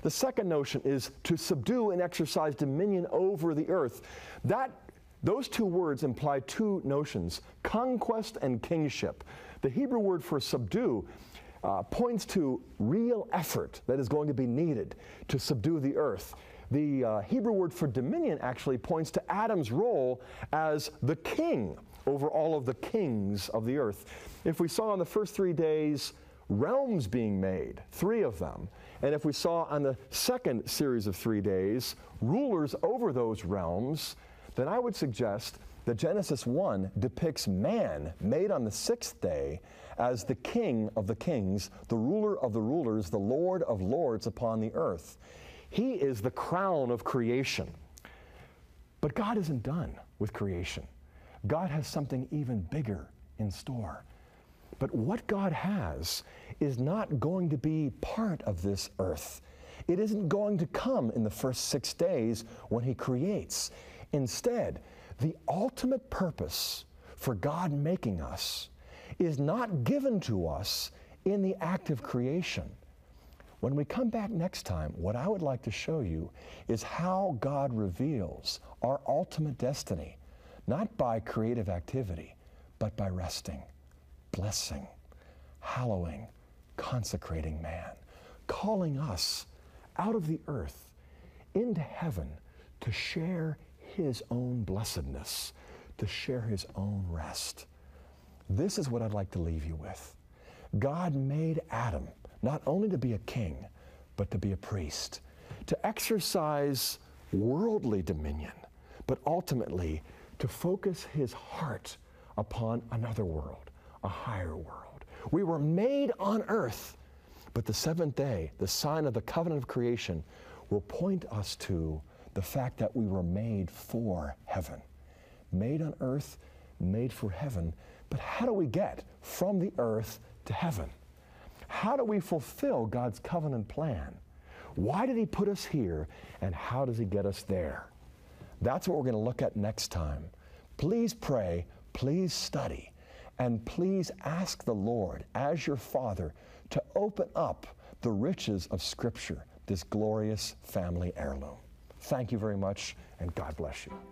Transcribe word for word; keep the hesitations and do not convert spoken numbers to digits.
The second notion is to subdue and exercise dominion over the earth. That, those two words imply two notions, conquest and kingship. The Hebrew word for subdue uh, points to real effort that is going to be needed to subdue the earth. The uh, Hebrew word for dominion actually points to Adam's role as the king over all of the kings of the earth. If we saw in the first three days realms being made, three of them, and if we saw on the second series of three days rulers over those realms, then I would suggest that Genesis one depicts man made on the sixth day as the king of the kings, the ruler of the rulers, the Lord of lords upon the earth. He is the crown of creation. But God isn't done with creation. God has something even bigger in store. But what God has is not going to be part of this earth. It isn't going to come in the first six days when He creates. Instead, the ultimate purpose for God making us is not given to us in the act of creation. When we come back next time, what I would like to show you is how God reveals our ultimate destiny, not by creative activity, but by resting, blessing, hallowing, consecrating man, calling us out of the earth into heaven to share His own blessedness, to share His own rest. This is what I'd like to leave you with. God made Adam not only to be a king, but to be a priest, to exercise worldly dominion, but ultimately to focus his heart upon another world, a higher world. We were made on earth, but the seventh day, the sign of the covenant of creation, will point us to the fact that we were made for heaven. Made on earth, made for heaven. But how do we get from the earth to heaven? How do we fulfill God's covenant plan? Why did He put us here, and how does He get us there? That's what we're going to look at next time. Please pray, please study, and please ask the Lord, as your Father, to open up the riches of Scripture, this glorious family heirloom. Thank you very much, and God bless you.